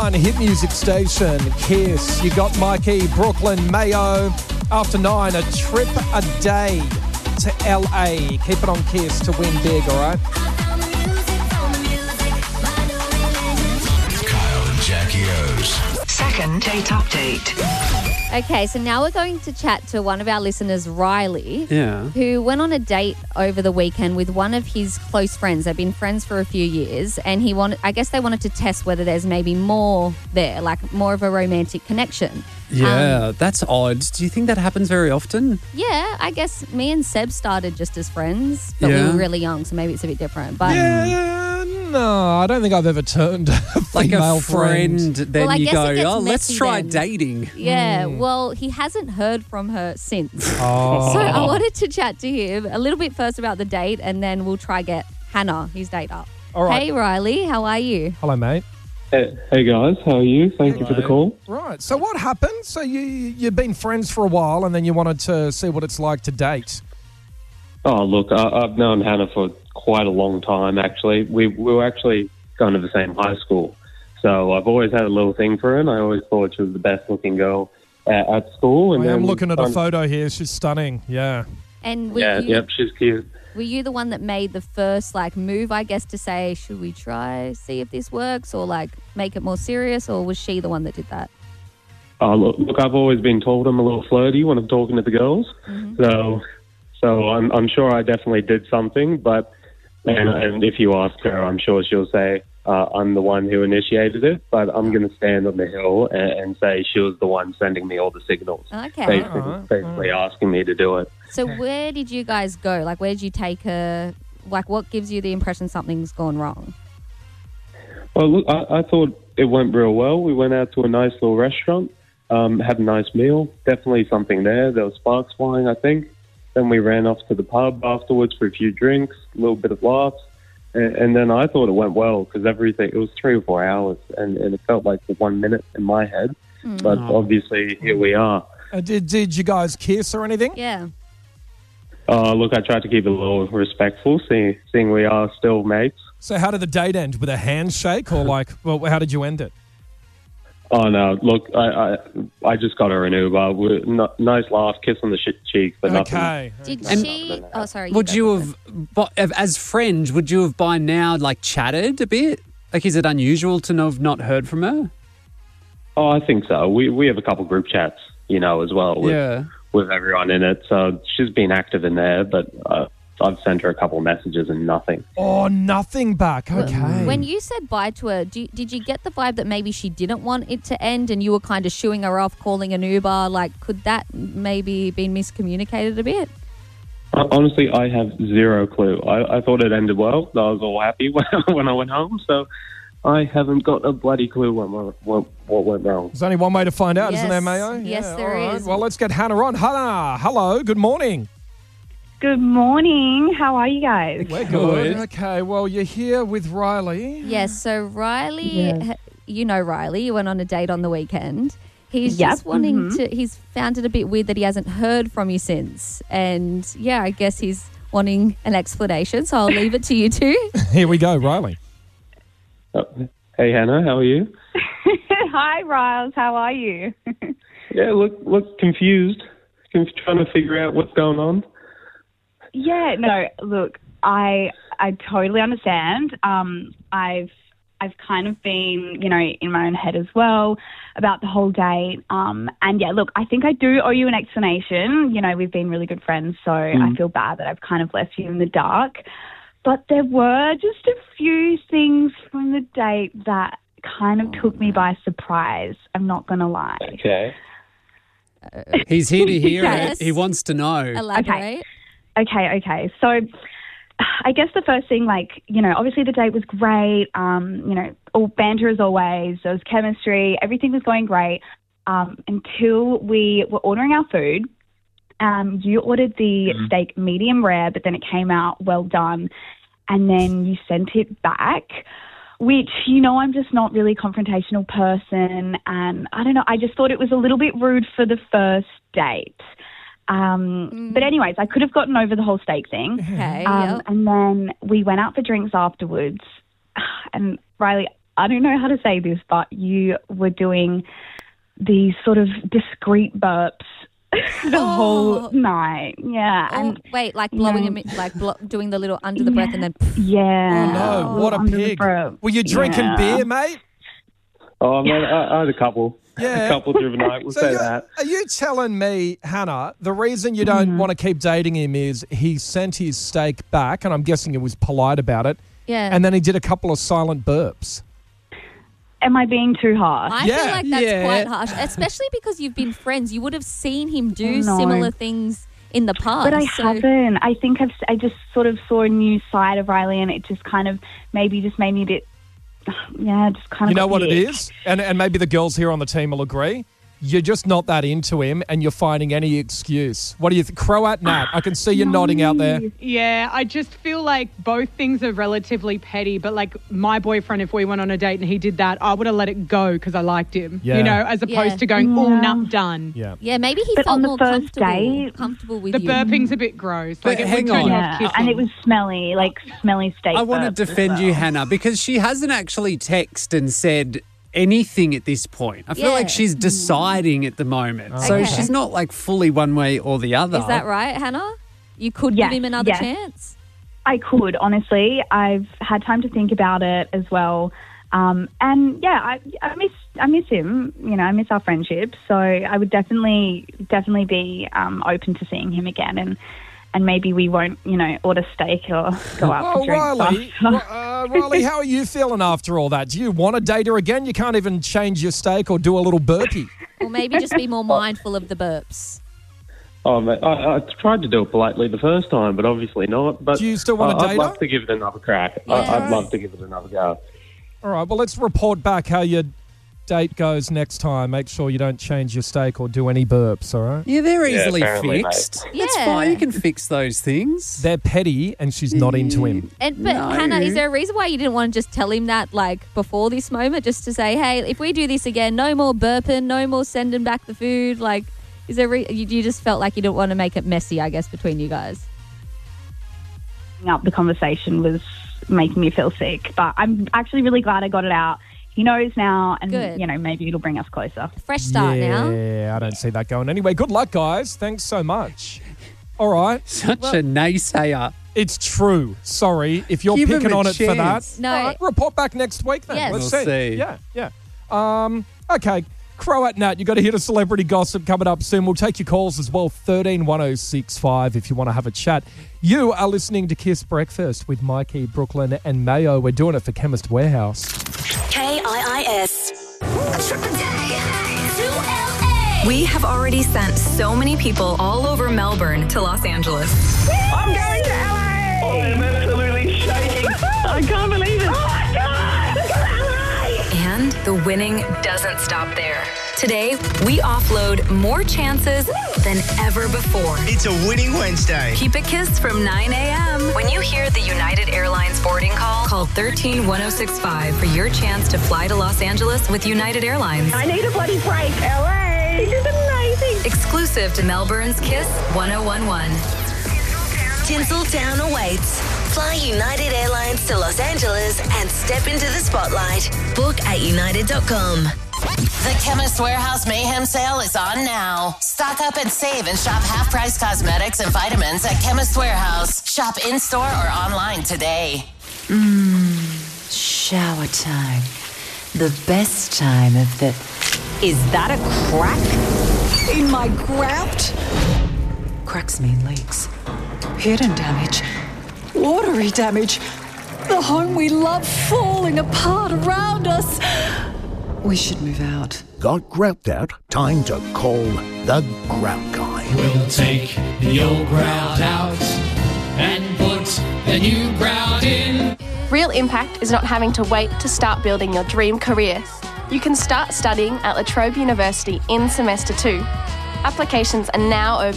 1 hit music station, Kiss. You got Mikey, Brooklyn, Mayo. After 9, a trip a day to LA. Keep it on Kiss to win big, all right? Kyle and Jackie O's Second date update. Okay, so now we're going to chat to one of our listeners, Riley, Yeah. who went on a date over the weekend with one of his close friends. They've been friends for a few years, and I guess they wanted to test whether there's maybe more there, like more of a romantic connection. Yeah, that's odd. Do you think that happens very often? Yeah, I guess me and Seb started just as friends, but we Yeah. were really young, so maybe it's a bit different. But Yeah, no, I don't think I've ever turned a Like female a friend, then Well, I you guess go, it gets let's messy try then." dating. yeah, well, he hasn't heard from her since. Oh. So I wanted to chat to him a little bit first about the date, and then we'll try get Hannah, his date, up. All right. Hey, Riley, how are you? Hello, mate. Hey guys, how are you? Thank you for the call. Right, so what happened? So you've been friends for a while and then you wanted to see what it's like to date. Oh, look, I've known Hannah for quite a long time, actually. We were actually going to the same high school. So I've always had a little thing for her, and I always thought she was the best-looking girl at school. And I am then looking at a photo here. She's stunning. Yeah. And Yep, she's cute. were you the one that made the first move, I guess, to say, should we see if this works, or make it more serious, or was she the one that did that? Oh, look, I've always been told I'm a little flirty when I'm talking to the girls. Mm-hmm. So I'm sure I definitely did something. But and if you ask her, I'm sure she'll say I'm the one who initiated it. But I'm going to stand on the hill and say she was the one sending me all the signals. Okay. Basically asking me to do it. So where did you guys go? Where did you take her? What gives you the impression something's gone wrong? Well, look, I thought it went real well. We went out to a nice little restaurant, had a nice meal. Definitely something there. There was sparks flying, I think. Then we ran off to the pub afterwards for a few drinks, a little bit of laughs. And then I thought it went well because it was 3 or 4 hours and it felt like 1 minute in my head. But obviously, here we are. Did you guys kiss or anything? Yeah. Look, I tried to keep it a little respectful, seeing we are still mates. So how did the date end? With a handshake or how did you end it? Oh, no, look, I just got her an Uber. Nice laugh, kiss on the cheek, but nothing. Okay. Did And- she? Oh, sorry. Would go you for it. have, as friends, would you have by now chatted a bit? Is it unusual to have not heard from her? Oh, I think so. We have a couple group chats, as well with everyone in it. So she's been active in there, but I've sent her a couple of messages and nothing. Oh, nothing back. Okay. When you said bye to her, did you get the vibe that maybe she didn't want it to end and you were kind of shooing her off, calling an Uber? Could that maybe been miscommunicated a bit? Honestly, I have zero clue. I thought it ended well. I was all happy when I went home. So I haven't got a bloody clue what went wrong. There's only one way to find out, isn't there, Yes. Mayo? Yes, Yeah, there all right. is. Well, let's get Hannah on. Hannah, hello. Good morning. Good morning. How are you guys? We're good. Okay, well, you're here with Riley. Yes, so Riley, Yes. you know Riley, you went on a date on the weekend. He's Yep, just wanting he's found it a bit weird that he hasn't heard from you since. And yeah, I guess he's wanting an explanation, so I'll leave it to you two. Here we go, Riley. Hey, Hannah, how are you? Hi, Riles. How are you? Yeah, look confused. Trying to figure out what's going on. Yeah, no, look, I totally understand. I've kind of been, in my own head as well about the whole date. And yeah, look, I think I do owe you an explanation. We've been really good friends, so I feel bad that I've kind of left you in the dark. But there were just a few things from the date that kind of took me by surprise. I'm not going to lie. Okay. He's here to hear Yes. it. He wants to know. Elaborate. Okay. So I guess the first thing, obviously the date was great. All banter as always. There was chemistry. Everything was going great until we were ordering our food. You ordered the steak medium rare, but then it came out well done. And then you sent it back, which, I'm just not really a confrontational person. And I don't know, I just thought it was a little bit rude for the first date. But anyways, I could have gotten over the whole steak thing. Okay. And then we went out for drinks afterwards. And Riley, I don't know how to say this, but you were doing these sort of discreet burps the whole night. Yeah. And wait, like blowing him, like doing the little under the breath and then. Yeah. Oh, no. What a pig. Were you drinking beer, mate? Oh, man, I had a couple. Yeah. A couple during the night. We'll say that. Are you telling me, Hannah, the reason you don't want to keep dating him is he sent his steak back, and I'm guessing he was polite about it, and then he did a couple of silent burps? Am I being too harsh? I feel like that's quite harsh, especially because you've been friends. You would have seen him do similar things in the past. But I haven't. I think I just sort of saw a new side of Riley, and it just kind of just made me a bit, just kind of. You know what it is? And maybe the girls here on the team will agree. You're just not that into him and you're finding any excuse. What do you think? Croat Nat, I can see you nodding out there. Yeah, I just feel like both things are relatively petty, but like my boyfriend, if we went on a date and he did that, I would have let it go because I liked him, as opposed to going, done. Yeah. Yeah, maybe he But felt on the more first comfortable with The you. burping's a bit gross. But Like, hang on. And it was smelly, like smelly steak. I want to defend you, Hannah, because she hasn't actually texted and said anything at this point. I feel like she's deciding at the moment. So she's not like fully one way or the other. Is that right, Hannah? You could give him another chance? I could, honestly. I've had time to think about it as well. I miss him. I miss our friendship. So I would definitely be open to seeing him again, and maybe we won't, order steak or go out for drinks. Riley, how are you feeling after all that? Do you want to date her again? You can't even change your steak or do a little burpee. Or maybe just be more mindful of the burps. Oh, mate, I tried to do it politely the first time, but obviously not. But do you still want to date I'd love her? to give it another crack. Yeah. I'd love to give it another go. All right, well, let's report back how your date goes next time. Make sure you don't change your steak or do any burps, all right? Yeah, they're easily apparently, fixed. mate. That's Yeah. fine. You can fix those things. They're petty and she's not into him. But Hannah, is there a reason why you didn't want to just tell him that, like, before this moment, just to say, hey, if we do this again, no more burping, no more sending back the food? Like, is there you just felt like you didn't want to make it messy, I guess, between you guys? Up the conversation was making me feel sick, but I'm actually really glad I got it out. He knows now, and Good. Maybe it'll bring us closer. Fresh start now. Yeah, I don't see that going. Anyway, good luck, guys. Thanks so much. All right. Such a naysayer. It's true. Sorry. If you're Give him picking a on it for that. chance. No. All right, report back next week then. Yes. Let's We'll see. Yeah. Okay. Croat Nat, you got to hear the celebrity gossip coming up soon. We'll take your calls as well. 131065 if you want to have a chat. You are listening to Kiss Breakfast with Mikey, Brooklyn and Mayo. We're doing it for Chemist Warehouse. KIIS. A trip a day to LA. We have already sent so many people all over Melbourne to Los Angeles. I'm going to LA! Oh, I'm absolutely shaking. I can't believe it. Oh, my God! Let's go to LA! And the winning doesn't stop there. Today, we offload more chances than ever before. It's a winning Wednesday. Keep it Kiss from 9 a.m. When you hear the United Airlines boarding call 131065 for your chance to fly to Los Angeles with United Airlines. I need a bloody break. LA! This is amazing. Exclusive to Melbourne's Kiss 1011. Tinseltown awaits. Fly United Airlines to Los Angeles and step into the spotlight. Book at united.com. The Chemist Warehouse Mayhem Sale is on now. Stock up and save and shop half-price cosmetics and vitamins at Chemist Warehouse. Shop in-store or online today. Shower time. The best time of the... Is that a crack in my grout? Cracks mean leaks. Hidden damage. Watery damage. The home we love falling apart around us. We should move out. Got grout out? Time to call the Grout Guy. We'll take the old grout out and put the new grout in. Real impact is not having to wait to start building your dream career. You can start studying at La Trobe University in semester 2. Applications are now open